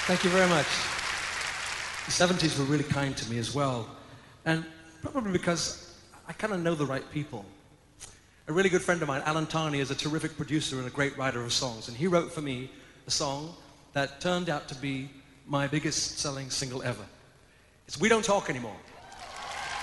Thank you very much. The 70s were really kind to me as well. And probably because I kind of know the right people. A really good friend of mine, Alan Tarney, is a terrific producer and a great writer of songs. And he wrote for me a song that turned out to be my biggest selling single ever. It's We Don't Talk Anymore.